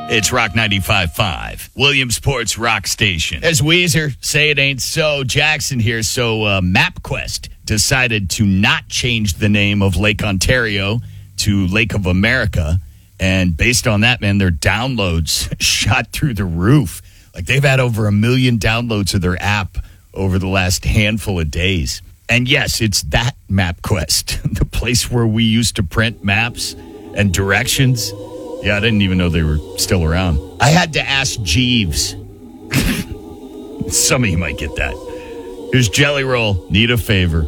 It's Rock 95.5, Williamsport's rock station. As Weezer, Say It Ain't So, Jackson here. So MapQuest decided to not change the name of Lake Ontario to Lake of America. And based on that, man, their downloads shot through the roof. Like they've had over 1 million downloads of their app over the last handful of days. And yes, it's that MapQuest, the place where we used to print maps and directions. Yeah, I didn't even know they were still around. I had to ask Jeeves. Some of you might get that. Here's Jelly Roll, Need a Favor.